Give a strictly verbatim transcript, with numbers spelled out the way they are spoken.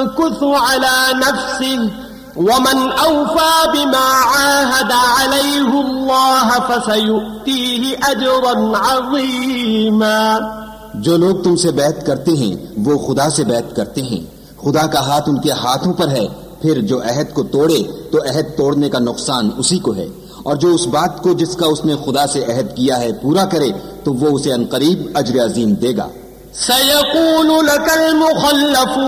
यंकुसु अला नफ्सिही वमन औफा बिमा आहद अलैहुल्लाह फसयुतीहि अजरन अज़ीमा। जो लोग तुमसे बैत करते हैं वो खुदा से बैत करते हैं, खुदा का हाथ उनके हाथों पर है। फिर जो अहद को तोड़े तो अहद तोड़ने का नुकसान उसी को है, और जो उस बात को जिसका उसने खुदा से अहद किया है पूरा करे तो वो उसे अनकरीब अज्र अजीम देगा। सयक़ूलु लकल मुखल्लफून